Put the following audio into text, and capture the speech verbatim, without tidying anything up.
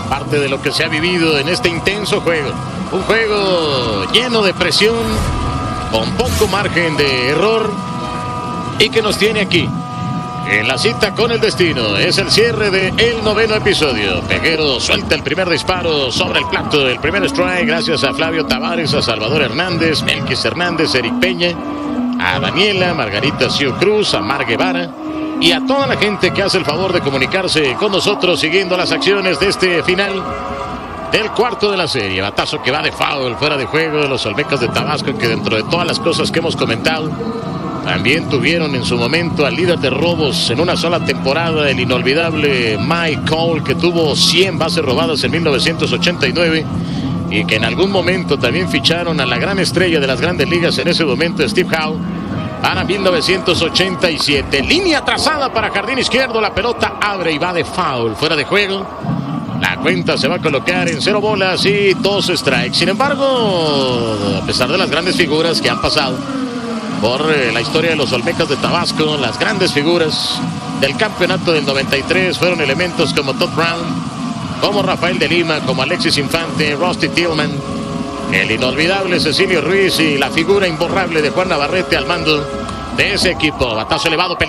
parte de lo que se ha vivido en este intenso juego. Un juego lleno de presión, con poco margen de error, y que nos tiene aquí en la cita con el destino. Es el cierre del noveno episodio. Peguero suelta el primer disparo sobre el plato del primer strike, gracias a Flavio Tavares, a Salvador Hernández, Melquis Hernández, Eric Peña, a Daniela, Margarita Siu Cruz, a Mar Guevara y a toda la gente que hace el favor de comunicarse con nosotros siguiendo las acciones de este final del cuarto de la serie. Batazo que va de foul, fuera de juego de los Olmecas de Tabasco, que dentro de todas las cosas que hemos comentado, también tuvieron en su momento al líder de robos en una sola temporada, el inolvidable Mike Cole, que tuvo cien bases robadas en mil novecientos ochenta y nueve, y que en algún momento también ficharon a la gran estrella de las grandes ligas en ese momento, Steve Howe, para mil novecientos ochenta y siete. Línea trazada para jardín izquierdo, la pelota abre y va de foul, fuera de juego. La cuenta se va a colocar en cero bolas y dos strikes. Sin embargo, a pesar de las grandes figuras que han pasado por eh, la historia de los Olmecas de Tabasco, las grandes figuras del campeonato del noventa y tres fueron elementos como Todd Brown, como Rafael de Lima, como Alexis Infante, Rusty Tillman, el inolvidable Cecilio Ruiz y la figura imborrable de Juan Navarrete al mando de ese equipo. Batazo elevado.